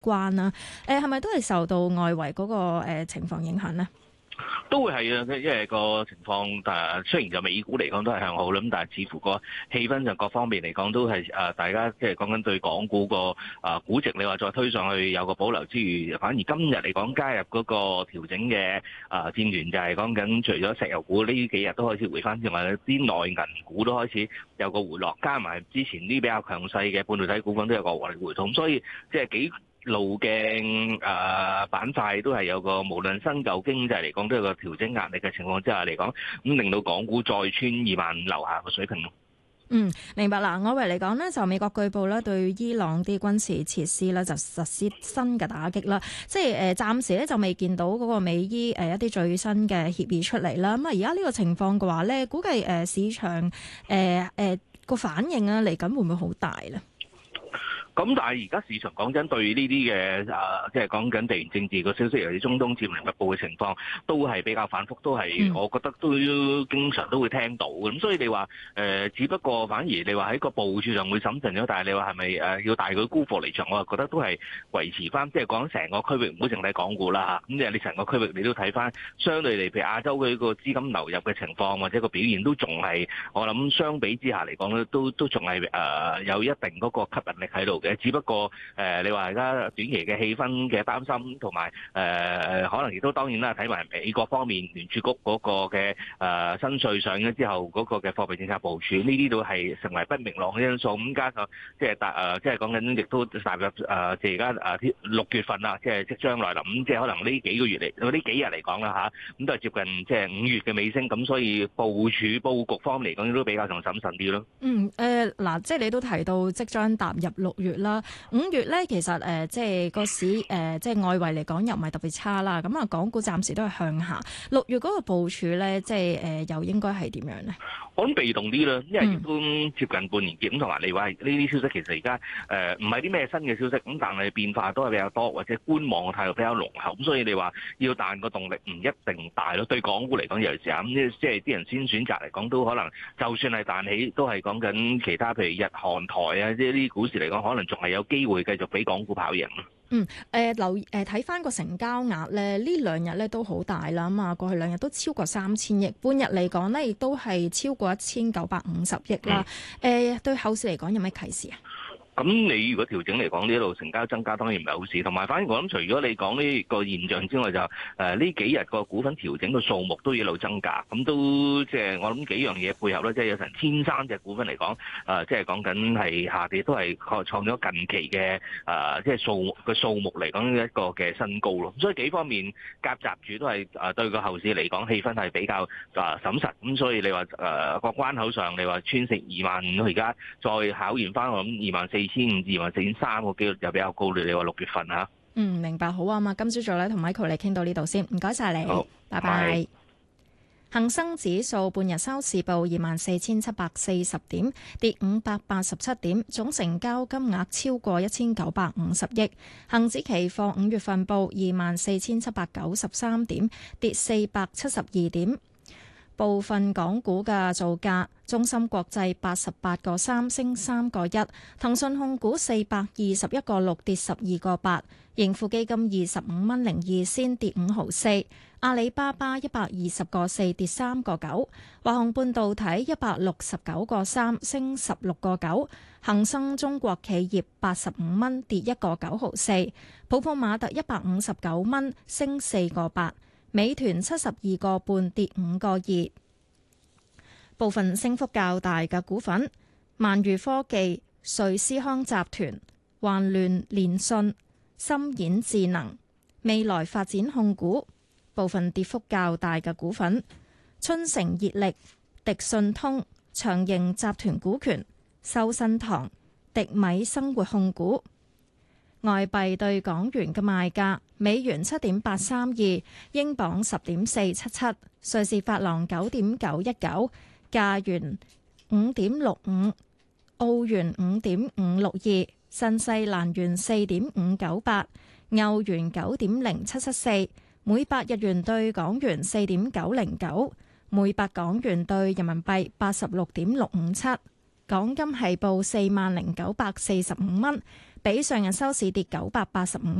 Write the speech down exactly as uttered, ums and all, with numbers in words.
關啦。誒係咪都係受到外圍嗰、個、呃、情況影響呢？ 都會係啊，因為個情況誒雖然就美股嚟講都係向好啦，咁但係似乎個氣氛上各方面嚟講都係誒大家即係講緊對港股個誒估值，你話再推上去有個保留之餘，反而今日嚟講加入嗰個調整嘅誒戰團就係講緊除咗石油股呢幾日都開始回翻之外，啲內銀股都開始有個回落，加埋之前啲比較強勢嘅半導體股份都有個獲利回吐，所以即係幾路嘅誒、呃、板塊都係有個無論新舊經濟嚟講都有個調整壓力嘅情況之下嚟講，咁令到港股再穿二萬樓下嘅水平咯。 嗯，明白啦。外圍嚟講呢，就美國據報咧對伊朗啲軍事設施咧就實施新嘅打擊啦。即係誒暫時咧就未見到嗰個美伊誒一啲最新嘅協議出嚟啦。咁啊而家呢個情況嘅話咧，估計誒市場誒誒個反應啊嚟緊會唔會好大咧？ 咁但係而家市場講真對呢啲嘅誒，即係講緊地緣政治個消息，尤其中東戰略密佈嘅情況，都係比較反覆，都係我覺得都經常都會聽到嘅。咁所以你話誒、呃，只不過反而你話喺個部署上會審慎咗，但係你話係咪誒要大舉沽貨離場，我係覺得都係維持翻，即係講成個區域唔好淨係港股啦嚇。咁即係你成個區域你都睇翻，相對嚟譬如亞洲嘅個資金流入嘅情況或者個表現都仲係，我諗相比之下嚟講咧，都都仲係誒有一定嗰個吸引力喺度嘅。只不過誒、呃，你話而家短期嘅氣氛嘅擔心，同埋誒可能亦都當然啦，睇埋美國方面聯儲局嗰個嘅誒、呃、新稅上咗之後嗰個嘅貨幣政策部署，呢啲都係成為不明朗嘅因素。咁加上即係大誒，即係講緊亦都踏入誒，即係而家誒六月份啦，即係即將來臨。咁即係可能呢幾個月嚟，呢幾日嚟講啦嚇，咁都係接近即係五月嘅尾聲。咁所以部署佈局方面嚟講，都比較上審慎啲咯。 嗯誒嗱、呃，即係你都提到即將踏入六月啦。五月咧，其實誒、呃，即係個市誒、呃，即係外圍嚟講又唔係特別差啦。咁啊，港股暫時都係向下。六月嗰個部署咧，即係誒、呃，又應該係點樣咧？ 我諗被動啲啦，因為亦都接近半年結，咁同埋你話呢啲消息其實而家誒唔係啲咩新嘅消息，咁但係變化都係比較多，或者觀望嘅態度比較濃厚，咁所以你話要彈個動力唔一定大咯。對港股嚟講，尤其是咁即係啲人先選擇嚟講，都可能就算係彈起，都係講緊其他譬如日韓台啊，即係呢啲股市嚟講，可能仲係有機會繼續俾港股跑贏咯。 嗯，誒、呃、留誒睇翻個成交額咧，呢兩日咧都好大啦，咁啊過去兩日都超過三千億，半日嚟講咧亦都係超過一千九百五十億啦。誒、嗯呃、對後市嚟講有咩啟示啊？ 咁你如果調整嚟講，呢一路成交增加當然唔係好事，同埋反而我諗除咗你講呢個現象之外，就誒呢幾日個股份調整嘅數目都一路增加，咁都即係我諗幾樣嘢配合咧，即係有成千三隻股份嚟講，誒即係講緊係下跌都係創創咗近期嘅誒即係數嘅數目嚟講一個嘅新高咯。所以幾方面夾雜住都係誒對個後市嚟講氣氛係比較誒審慎，咁所以你話誒個關口上你話穿成二萬五，而家再考驗翻我諗二萬四。二千五、二萬四千三個機率又比較高，你話六月份嚇。 嗯，明白好啊嘛。今朝早咧同 Michael 你傾到呢度先，唔該晒你， 好， 拜拜。恒生指數半日收市報二萬四千七百四十點，跌五百八十七點，總成交金額超過一千九百五十億。恒指期貨五月份報二萬四千七百九十三點，跌四百七十二點。部分港股嘅造價：中芯國際八十八個三升三個一，騰訊控股四百二十一個六跌十二個八，盈富基金二十五蚊零二仙跌五毫四，阿里巴巴一百二十個四跌三個九，華虹半導體一百六十九個三升十六個九，恒生中國企業八十五蚊跌一個九毫四，普普馬特一百五十九蚊升四個八。美團七十二個半跌五個二，部分升幅較大嘅股份：萬裕科技、瑞思康集團、環聯聯信、深演智能、未來發展控股；部分跌幅較大嘅股份：春城熱力、迪信通、長盈集團股權、修身堂、迪米生活控股。外幣對港元嘅賣價：美元七點八三二，英鎊十點四七七，瑞士法郎九點九一九，加元五點六五，澳元五點五六二，新西蘭元四點五九八，歐元九點零七七四，每百日元對港元四點九零九，每百港元對人民幣八十六點六五七。港金係報四萬零九百四十五蚊， 比上日收市跌九百八十五